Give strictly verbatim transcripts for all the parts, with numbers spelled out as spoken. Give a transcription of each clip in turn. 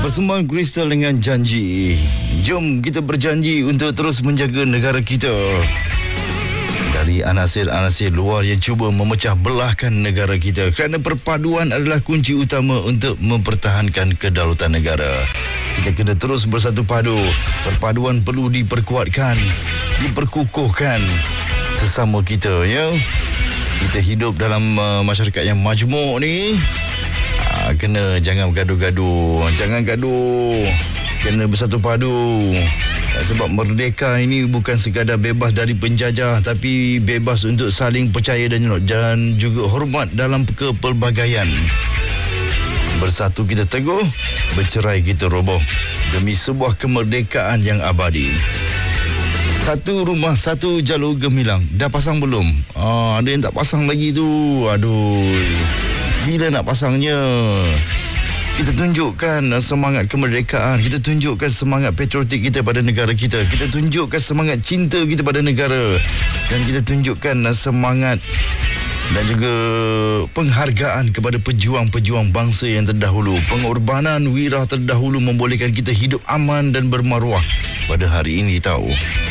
Bersembang Kristal dengan janji. Jom kita berjanji untuk terus menjaga negara kita dari anasir-anasir luar yang cuba memecah belahkan negara kita, kerana perpaduan adalah kunci utama untuk mempertahankan kedaulatan negara. Kita kena terus bersatu padu. Perpaduan perlu diperkuatkan, diperkukuhkan sesama kita, ya. Kita hidup dalam uh, masyarakat yang majmuk ni. uh, Kena jangan gaduh-gaduh. Jangan gaduh. Kena bersatu padu. uh, Sebab merdeka ini bukan sekadar bebas dari penjajah, tapi bebas untuk saling percaya dan, dan juga hormat dalam kepelbagaian. Bersatu kita teguh, bercerai kita roboh, demi sebuah kemerdekaan yang abadi. Satu rumah, satu jalur gemilang. Dah pasang belum? Ah, ada yang tak pasang lagi tu. Aduh, bila nak pasangnya? Kita tunjukkan semangat kemerdekaan. Kita tunjukkan semangat patriotik kita pada negara kita. Kita tunjukkan semangat cinta kita pada negara. Dan kita tunjukkan semangat dan juga penghargaan kepada pejuang-pejuang bangsa yang terdahulu. Pengorbanan wirah terdahulu membolehkan kita hidup aman dan bermaruah pada hari ini, tahu.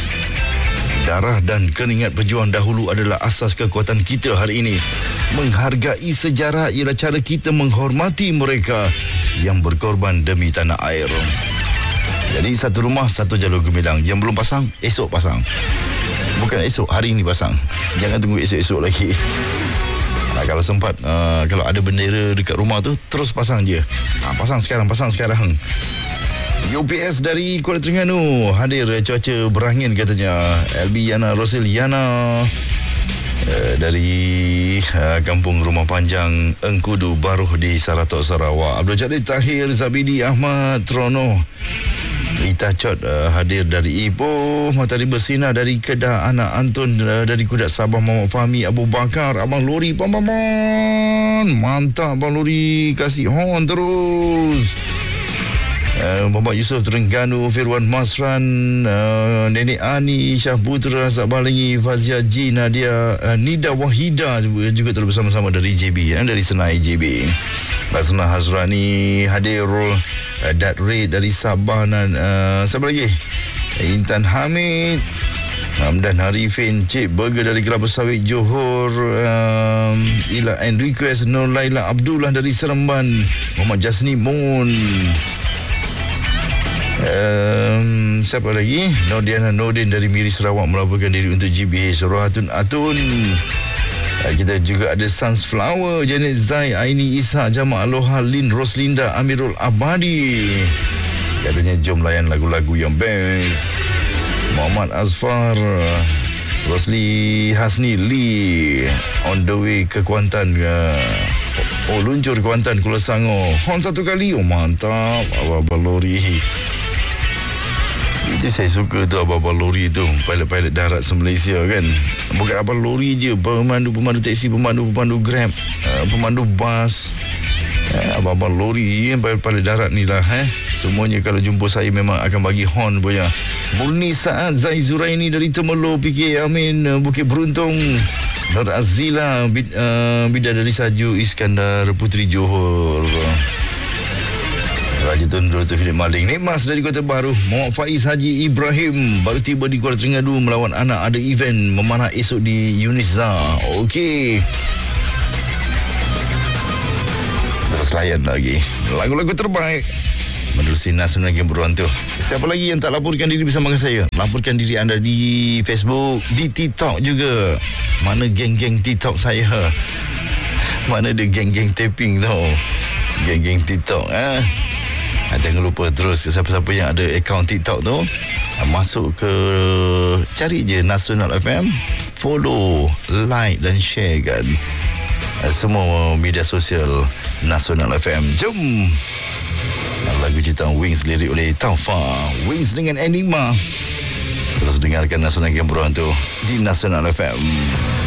Darah dan keringat pejuang dahulu adalah asas kekuatan kita hari ini. Menghargai sejarah ialah cara kita menghormati mereka yang berkorban demi tanah air. Jadi satu rumah, satu jalur gemilang. Yang belum pasang, esok pasang. Bukan esok, hari ini pasang. Jangan tunggu esok-esok lagi. Nah, kalau sempat, uh, kalau ada bendera dekat rumah tu, terus pasang je. Nah, pasang sekarang, pasang sekarang. U P S dari Kuala Terengganu hadir cuaca berangin katanya. L B Yana Rosil Yana uh, dari uh, Kampung Rumah Panjang Engkudu Baruh di Saratok, Sarawak. Abdul Jalil Tahir, Zabidi Ahmad Trono Ita Chot uh, hadir dari Ipoh. Matahari bersinar dari Kedah. Anak Antun uh, dari Kudat Sabah. Muhammad Fahmi Abu Bakar. Abang Lori Pamaman. Mantap Abang Lori, kasih horn terus. Uh, Muhammad Yusof Terengganu, Firwan Masran, uh, Nenek Ani, Syah Putra, Azab Balingi, Fazia Ji, Nadia, uh, Nida Wahida juga, juga terus bersama-sama dari J B, ya, dari Senai J B. Basna Hazrani hadir, uh, Dat Red dari Sabah, dan uh, siapa lagi? Intan Hamid, Hamdan Harifin, Cik Burger dari Kelapa Sawit Johor, um, Ila and Request, Nur Laila Abdullah dari Seremban, Muhammad Jasni Moon. Um, siapa lagi? Nordiana Nordin dari Miri Sarawak melaporkan diri untuk G B H. Rohatun Atun. Uh, kita juga ada Sunflower, Janet Zai, Aini Isa, Jamak Aloha, Lin Roslinda, Amirul Abadi. Katanya jom layan lagu-lagu yang best. Muhammad Azfar, Rosli Hasni Lee on the way ke Kuantan. uh, Oh, luncur Kuantan Kuala Sango. Horn satu kali. Oh, mantap Abang Lori. Itu saya suka tu Abang Lori tu, pilot-pilot darat se-Malaysia kan. Bukan Abang Lori je, pemandu-pemandu teksi, pemandu-pemandu Grab, uh, pemandu bas, uh, Abang Lori yang pilot-pilot darat ni lah, eh. Semuanya kalau jumpa saya memang akan bagi horn punya. Murni Saad Zai Zuraini dari Temelo, P K Amin, uh, Bukit Beruntung, Nur Azila, bid, uh, Bidadari Saju, Iskandar Putri Johor, Raja Tun Doktor Philip Maling, Nikmas dari Kota Baru, Muhammad Faiz Haji Ibrahim baru tiba di Kuala Terengganu melawan anak, ada event memanah esok di Unisa. Okey, terus layan lagi lagu-lagu terbaik menerusi Nasional Game Beruang tu. Siapa lagi yang tak laporkan diri bersama dengan saya? Laporkan diri anda di Facebook, di TikTok juga. Mana geng-geng TikTok saya? Mana ada geng-geng taping tau? Geng-geng TikTok, eh? Jangan lupa terus, siapa-siapa yang ada akaun TikTok tu, masuk ke, cari je Nasional F M, follow, like dan share kan semua media sosial Nasional F M. Jom lagu ciptaan Wings, lirik oleh Taufa. Wings dengan Enigma. Terus dengarkan Nasional Game Beruang tu di Nasional F M.